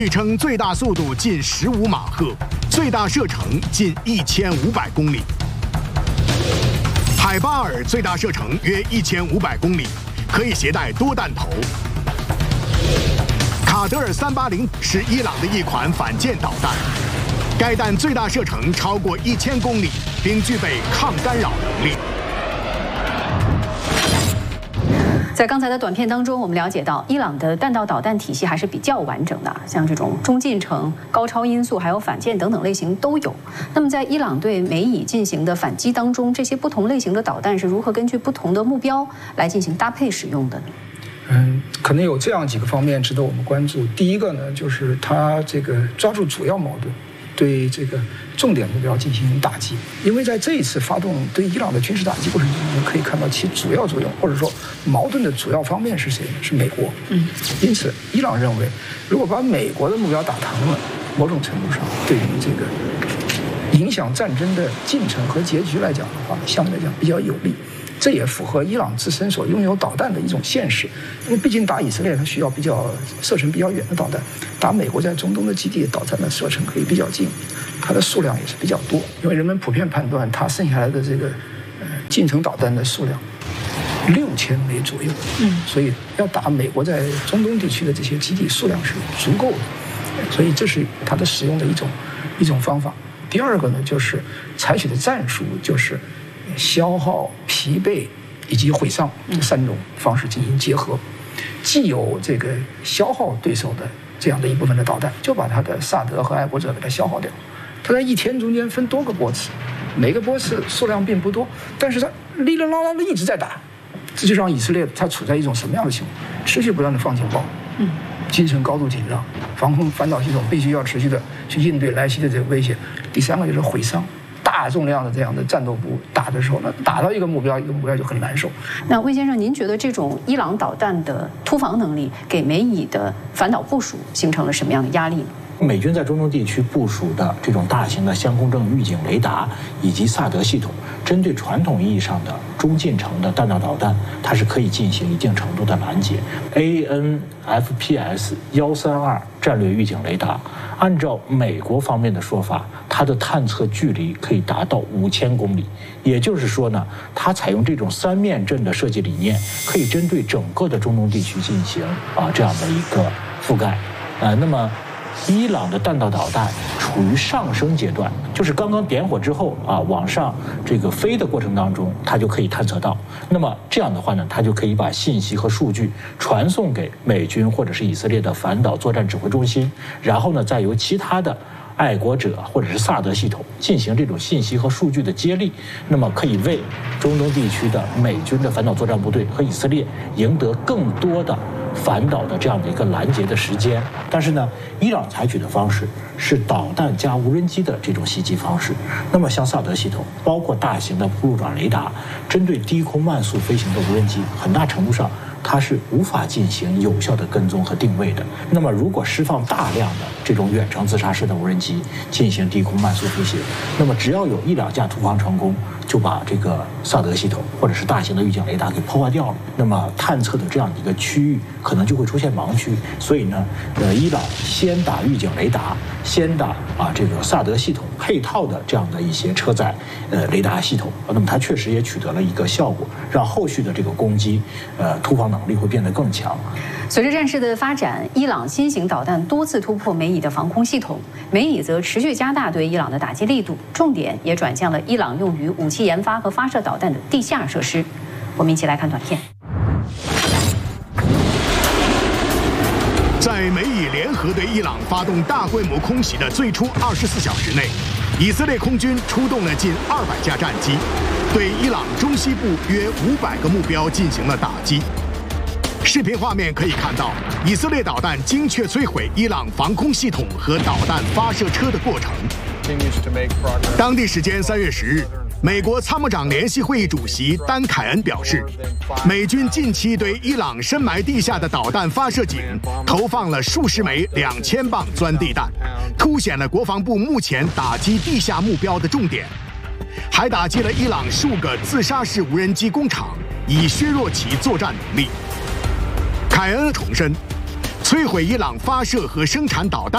据称最大速度近15马赫，最大射程近1500公里。海巴尔最大射程约1500公里，可以携带多弹头。卡德尔380是伊朗的一款反舰导弹，该弹最大射程超过1000公里，并具备抗干扰能力。 在刚才的短片当中，我们了解到，伊朗的弹道导弹体系还是比较完整的，像这种中近程、高超音速，还有反舰等等类型都有。那么，在伊朗对美以进行的反击当中，这些不同类型的导弹是如何根据不同的目标来进行搭配使用的呢？ 可能有这样几个方面值得我们关注。第一个呢，就是它这个抓住主要矛盾，对这个重点目标进行打击。因为在这一次发动对伊朗的军事打击过程中，我们可以看到其主要作用，或者说矛盾的主要方面是谁呢？是美国。因此，伊朗认为，如果把美国的目标打疼了，某种程度上对于这个影响战争的进程和结局来讲的话，相对来讲比较有利。 这也符合伊朗自身所拥有导弹的一种现实，因为毕竟打以色列它需要射程比较远的导弹，打美国在中东的基地导弹的射程可以比较近，它的数量也是比较多。因为人们普遍判断它剩下来的这个近程导弹的数量6000枚左右，所以要打美国在中东地区的这些基地数量是足够的，所以这是它的使用的一种方法。第二个呢，就是采取的战术就是 消耗、疲惫以及毁伤这3种方式进行结合，既有这个消耗对手的这样的一部分的导弹，就把它的萨德和爱国者给它消耗掉。它在一天中间分多个波次，每个波次数量并不多，但是它哩哩啦啦的一直在打，这就让以色列它处在一种什么样的情况？持续不断的放警报，精神高度紧张，防空反导系统必须要持续的去应对来袭的这个威胁。第3个就是毁伤。 大重量的这样的战斗部打的时候呢，打到一个目标就很难受。 那魏先生，您觉得这种伊朗导弹的突防能力给美以的反导部署形成了什么样的压力呢？ 美军在中东地区部署的这种大型的相空阵预警雷达以及萨德系统，针对传统意义上的中近程的弹道导弹，它是可以进行一定程度的拦截。ANFPS 132战略预警雷达，按照美国方面的说法，它的探测距离可以达到5000公里。也就是说呢，它采用这种3面阵的设计理念，可以针对整个的中东地区进行这样的一个覆盖。那么 伊朗的弹道导弹处于上升阶段，就是刚刚点火之后往上这个飞的过程当中，它就可以探测到。那么这样的话呢，它就可以把信息和数据传送给美军或者是以色列的反导作战指挥中心，然后呢，再由其他的 爱国者或者是萨德系统进行这种信息和数据的接力，那么可以为中东地区的美军的反导作战部队和以色列赢得更多的 反导的这样的一个拦截的时间，但是呢，伊朗采取的方式是导弹加无人机的这种袭击方式。那么像萨德系统，包括大型的铺路转雷达，针对低空慢速飞行的无人机，很大程度上它是无法进行有效的跟踪和定位的。那么如果释放大量的这种远程自杀式的无人机进行低空慢速飞行，那么只要有1、2架突防成功， 就把这个萨德系统或者是大型的预警雷达给破坏掉了，那么探测的这样一个区域可能就会出现盲区。所以呢，伊朗先打预警雷达，先打这个萨德系统配套的这样的一些车载雷达系统，那么它确实也取得了一个效果，让后续的这个攻击突防能力会变得更强。 随着战事的发展，伊朗新型导弹多次突破美以的防空系统，美以则持续加大对伊朗的打击力度，重点也转向了伊朗用于武器研发和发射导弹的地下设施。我们一起来看短片。 在美以联合对伊朗发动大规模空袭的最初24小时内，以色列空军出动了近200架战机，对伊朗中西部约500个目标进行了打击。 视频画面可以看到，以色列导弹精确摧毁伊朗防空系统和导弹发射车的过程。当地时间3月10日，美国参谋长联席会议主席丹·凯恩表示，美军近期对伊朗深埋地下的导弹发射井投放了数十枚2000磅钻地弹，凸显了国防部目前打击地下目标的重点，还打击了伊朗数个自杀式无人机工厂，以削弱其作战能力。 凯恩重申，摧毁伊朗发射和生产导弹